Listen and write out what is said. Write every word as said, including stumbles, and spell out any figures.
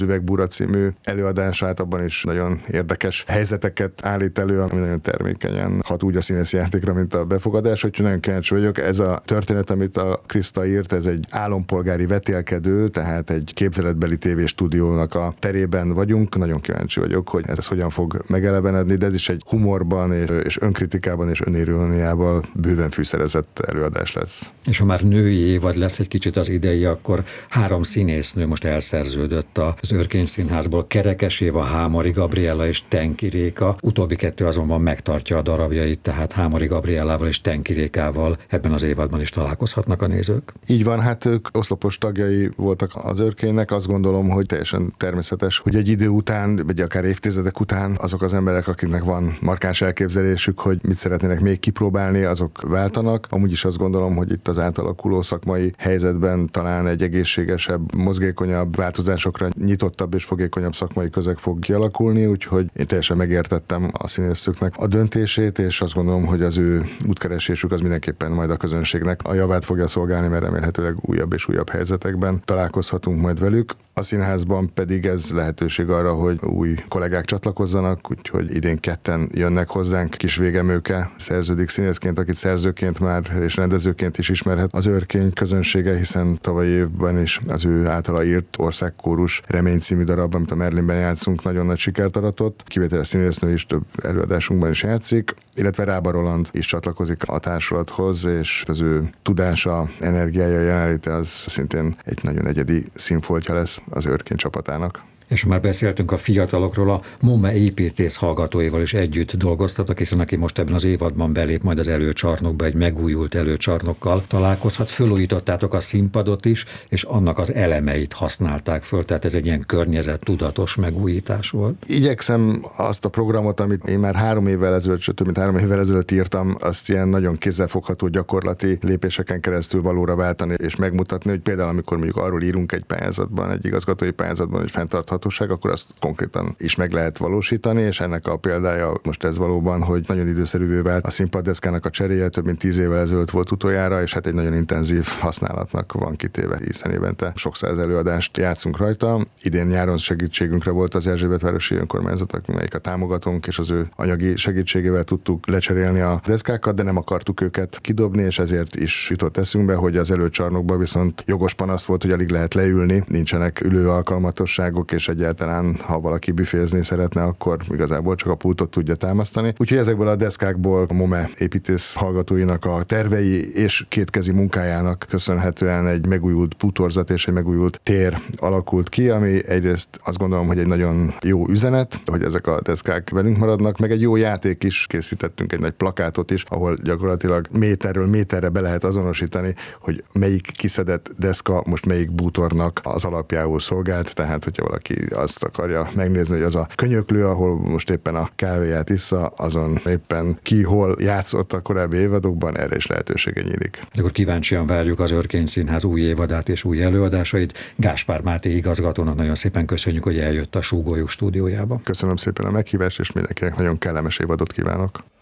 Üvegbúra című előadását, abban is nagyon érdekes helyzeteket állít elő, ami nagyon termékenyen hat úgy a színészi játékra, mint a befogadás, úgyhogy nagyon kíváncsi vagyok. Ez a történet, amit a Kriszta írt, ez egy állampolgári vetélkedő, tehát egy képzeletbeli tévéstúdiónak a terében vagyunk. Nagyon kíváncsi vagyok, hogy ez hogyan fog megelevenedni, de ez is egy humorban és, és önkritikában és öniróniával bőven fűszerezett előadás lesz. És ha már női évad lesz egy kicsit az idei, akkor három színésznő most elszerződött az Örkény Színházból. Kerekes Éva, Hámori Gabriella és Tenki Réka. Utóbbi kettő azonban megtartja a darabjait, tehát Hámori Gabriellával és Tenki Rékával ebben az évadban is találkozhatnak a nézők. Így van, hát ők oszlopos tagjai voltak az Örkénynek. Azt gondolom, hogy teljesen természetes, hogy egy idő után, vagy akár évtizedek után azok az emberek, akiknek van markáns elképzelésük, hogy mit szeretnének még kipróbálni, azok váltanak. Amúgy is azt gondolom, hogy itt az átalakuló szakmai helyzetben talán egy egészségesebb, mozgékonyabb, változásokra nyitottabb és fogékonyabb szakmai közeg fog kialakulni, úgyhogy én teljesen megértettem a színésztőknek a döntését, és azt gondolom, hogy az ő útkeresésük az mindenképpen majd a közönségnek a javát fogja szolgálni, mert remélhetőleg újabb és újabb helyzetekben találkozhatunk majd velük. A színházban pedig ez lehetőség arra, hogy új kollégák csatlakozzanak, úgyhogy idén ketten jönnek hozzánk. Kis Végemőke szerződik színészként, akit szerzőként már és rendezőként is ismerhet az Örkény közönsége, hiszen tavalyi évben is az ő általa írt Országkórus Remény című darab, amit a Merlinben játszunk, nagyon nagy sikert aratott. Kivételes színésznő is több előadásunkban is játszik, illetve Rába Roland is csatlakozik a társulathoz, és az ő tudása, energiája, jelenléte az szintén egy nagyon egyedi színfoltja lesz az Örkény csapatának. És már beszéltünk a fiatalokról, a MOME építész hallgatóival is együtt dolgoztatok, hiszen aki most ebben az évadban belép majd az előcsarnokba, egy megújult előcsarnokkal találkozhat. Fölújítottátok a színpadot is, és annak az elemeit használták föl, tehát ez egy ilyen környezettudatos megújítás volt. Igyekszem azt a programot, amit én már három évvel ezelőtt, sőt, több mint három évvel ezelőtt írtam, azt ilyen nagyon kézzelfogható gyakorlati lépéseken keresztül valóra váltani, és megmutatni, hogy például amikor mondjuk arról írunk egy pályázatban, egy igazgatói pályázatban, hogy fenntartható, akkor azt konkrétan is meg lehet valósítani, és ennek a példája most ez valóban, hogy nagyon időszerűvé vált a színpaddeszkának a cseréje, több mint tíz évvel ezelőtt volt utoljára, és hát egy nagyon intenzív használatnak van kitéve, hiszen évente sok száz előadást játszunk rajta. Idén nyáron segítségünkre volt az Erzsébetvárosi önkormányzat, amelyik a támogatónk, és az ő anyagi segítségével tudtuk lecserélni a deszkákat, de nem akartuk őket kidobni, és ezért is jutott eszünkbe, hogy az előcsarnokban viszont jogos panasz volt, hogy alig lehet leülni, nincsenek ülő alkalmatosságok, és egyáltalán, ha valaki büfézni szeretne, akkor igazából csak a pultot tudja támasztani. Úgyhogy ezekből a deszkákból a MOME építész hallgatóinak a tervei és kétkezi munkájának köszönhetően egy megújult bútorzat és egy megújult tér alakult ki, ami egyrészt azt gondolom, hogy egy nagyon jó üzenet, hogy ezek a deszkák velünk maradnak, meg egy jó játék is, készítettünk egy nagy plakátot is, ahol gyakorlatilag méterről méterre be lehet azonosítani, hogy melyik kiszedett deszka most melyik bútornak az alapjául szolgált, tehát hogyha valaki azt akarja megnézni, hogy az a könyöklő, ahol most éppen a kávéját issza, azon éppen ki hol játszott a korábbi évadokban, erre is lehetősége nyílik. Akkor kíváncsian várjuk az Örkény Színház új évadát és új előadásait. Gáspár Máté igazgatónak nagyon szépen köszönjük, hogy eljött a Súgólyuk stúdiójába. Köszönöm szépen a meghívást, és mindenkinek nagyon kellemes évadot kívánok.